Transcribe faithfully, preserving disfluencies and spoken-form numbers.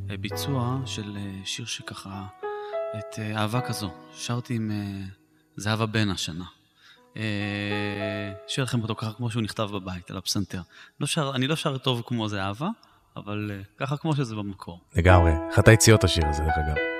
ביצוע של שיר שככה, את אהבה כזו. שרתי עם זהבה בן השנה. שיר לכם אותו ככה כמו שהוא נכתב בבית, על הפסנתר. לא שר, אני לא שר טוב כמו זהבה, אבל ככה כמו שזה במקור. לגמרי. איך אתה הציע את השיר הזה, דרך אגב?